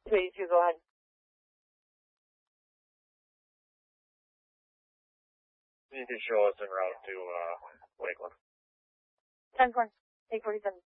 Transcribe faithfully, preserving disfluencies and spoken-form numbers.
Please, you go ahead. You can show us en route to uh, Lakeland. ten four, eight forty-seven.